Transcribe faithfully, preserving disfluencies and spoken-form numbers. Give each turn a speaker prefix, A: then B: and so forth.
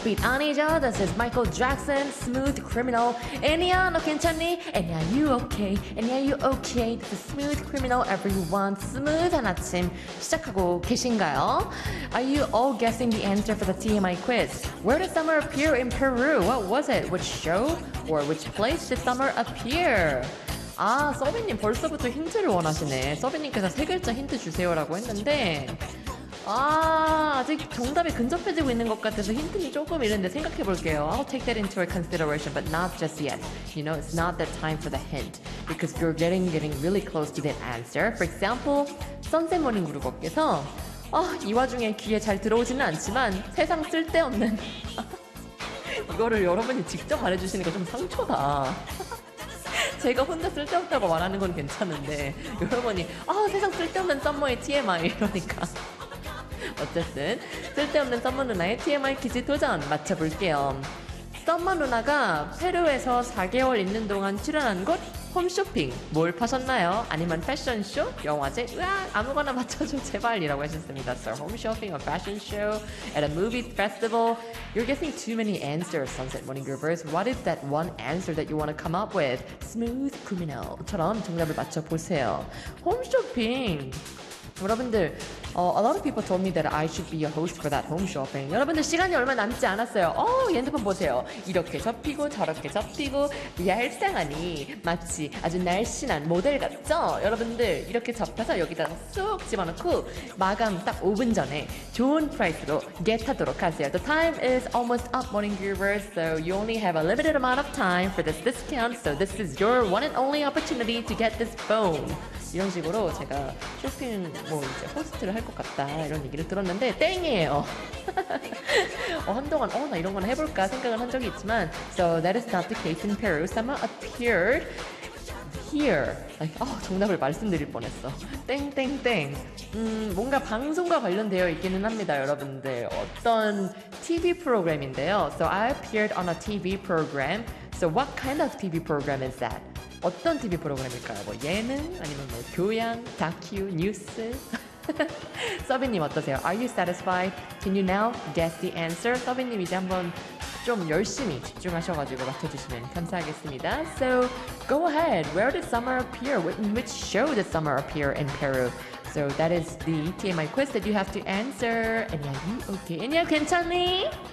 A: beat 아니죠? This is Michael Jackson, Smooth Criminal. 애니야 너 괜찮니? 애니야 you okay? 애니야 you okay? This is Smooth Criminal everyone. 스무드한 아침 시작하고 계신가요? Are you all guessing the answer for the T M I quiz? Where did summer appear in Peru? What was it? Which show or which place did summer appear? 아, 서비님 벌써부터 힌트를 원하시네. 서비님께서 세 글자 힌트 주세요라고 했는데 아, 아직 정답이 근접해지고 있는 것 같아서 힌트는 조금 이른데 생각해 볼게요. I'll take that into consideration, but not just yet. You know, it's not the time for the hint because you're getting getting really close to the answer. For example, 선셋 모닝 그룹업께서 아, 이 와중에 귀에 잘 들어오지는 않지만 세상 쓸데없는 이거를 여러분이 직접 말해주시니까 좀 상처다. 제가 혼자 쓸데없다고 말하는 건 괜찮은데 여러분이 아 세상 쓸데없는 썸머의 티엠아이 이러니까 어쨌든 쓸데없는 썸머 누나의 티엠아이 퀴즈 도전 맞춰볼게요. 썸머 누나가 페루에서 사 개월 있는 동안 출연한 곳 홈쇼핑 뭘 파셨나요? 아니면 패션쇼? 영화제? 으아 아무거나 맞춰줘 제발 이라고 하셨습니다. So home shopping, a fashion show, at a movie festival. You're guessing too many answers, Sunset Morning Groovers. What is that one answer that you want to come up with? Smooth criminal처럼 정답을 맞춰보세요. 홈쇼핑 여러분들 uh, a lot of people told me that I should be a host for that home shopping. 여러분들 시간이 얼마 남지 않았어요. 어, 핸드폰 보세요. 이렇게 접히고 저렇게 접히고 얄쌍하니 마치 아주 날씬한 모델 같죠? 여러분들 이렇게 접혀서 여기다가 쏙 집어넣고 마감 딱 오 분 전에 좋은 프라이스로 겟하도록 하세요. The time is almost up, morning groovers, so you only have a limited amount of time for this discount, so this is your one and only opportunity to get this phone. 이런 식으로 제가 쇼핑 뭐 이제 호스트를 할 것 같다 이런 얘기를 들었는데 땡이에요. 어, 한동안 어 나 이런 건 해볼까 생각을 한 적이 있지만 so that is not the case in Peru. Summer appeared here. 어, 정답을 말씀드릴 뻔했어. 땡땡땡. 음, 뭔가 방송과 관련되어 있기는 합니다, 여러분들. 어떤 티비 프로그램인데요. So I appeared on a 티비 program. So what kind of 티비 program is that? 어떤 티비 프로그램일까요? 뭐 예능? 아니면 뭐 교양? 다큐? 뉴스? 서비님 어떠세요? Are you satisfied? Can you now guess the answer? 서비님 이제 한번 좀 열심히 집중하셔가지고 맞춰주시면 감사하겠습니다. So go ahead. Where did summer appear? In which show did summer appear in Peru? So that is the T M I quiz that you have to answer. 애니야, you okay? 애니야, 괜찮니?